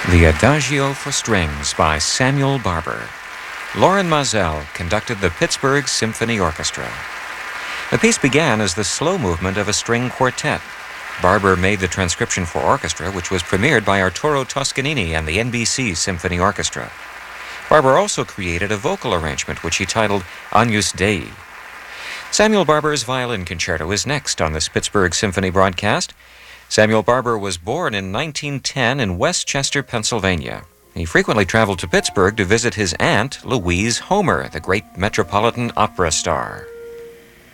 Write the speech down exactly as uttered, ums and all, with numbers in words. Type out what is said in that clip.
The Adagio for Strings by Samuel Barber. Lorin Maazel conducted the Pittsburgh Symphony Orchestra. The piece began as the slow movement of a string quartet. Barber made the transcription for orchestra, which was premiered by Arturo Toscanini and the N B C Symphony Orchestra. Barber also created a vocal arrangement, which he titled Agnus Dei. Samuel Barber's Violin Concerto is next on this Pittsburgh Symphony broadcast. Samuel Barber was born in nineteen ten in Westchester, Pennsylvania. He frequently traveled to Pittsburgh to visit his aunt, Louise Homer, the great Metropolitan Opera star.